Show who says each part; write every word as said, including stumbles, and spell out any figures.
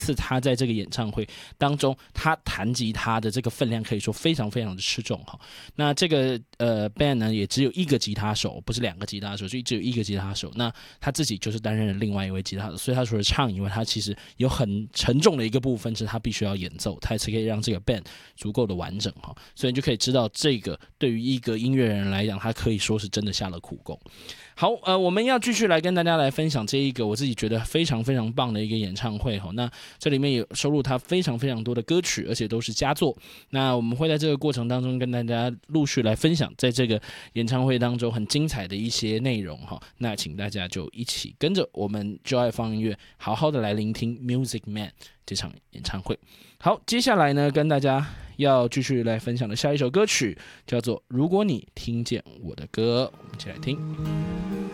Speaker 1: 次他在这个演唱会当中，他弹吉他的这个分量可以说非常非常的吃重哈。那这个呃 band 呢也只有一个吉他手，不是两个吉他手，所以只有一个吉他手。那他自己就是担任了另外一位吉他手，所以他除了唱以外，他其实有很沉重的一个部分是他必须要演奏，他才可以让这个 band 足够的完整哈。所以你就可以知道，这个对于一个音乐人来讲，他可以说是真的下了苦功。好，呃，我们要继续来跟大家来分享这一个我自己觉得非常非常棒的一个演唱会哈。那这里面有收录他非常非常多的歌曲，而且都是佳作。那我们会在这个过程当中跟大家陆续来分享，在这个演唱会当中很精彩的一些内容哈。那请大家就一起跟着我们就爱放音乐，好好的来聆听 Music Man 这场演唱会。好，接下来呢，跟大家要继续来分享的下一首歌曲叫做《如果你听见我的歌》，我们一起来听。